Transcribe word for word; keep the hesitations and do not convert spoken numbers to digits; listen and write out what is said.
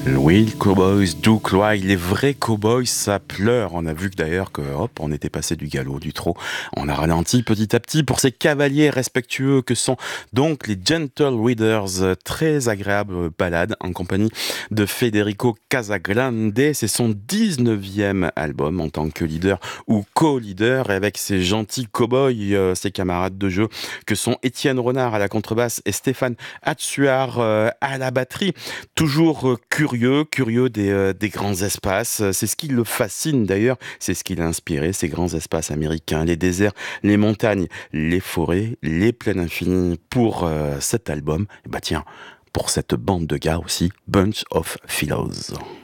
Oui, les cowboys do cry, les vrais cowboys, ça pleure. On a vu que d'ailleurs que hop, on était passé du galop, du trot. On a ralenti petit à petit pour ces cavaliers respectueux que sont donc les Gentle Readers. euh, Très agréable balade en compagnie de Federico Casagrande. C'est son dix-neuvième album en tant que leader ou co-leader, et avec ses gentils cowboys, euh, ses camarades de jeu que sont Étienne Renard à la contrebasse et Stéphane Hatsuar euh, à la batterie. Toujours euh, curieux, curieux des, euh, des grands espaces. C'est ce qui le fascine d'ailleurs, c'est ce qui l'a inspiré, ces grands espaces américains, les déserts, les montagnes, les forêts, les plaines infinies. Pour euh, cet album, et bah tiens, pour cette bande de gars aussi, Bunch of Philos.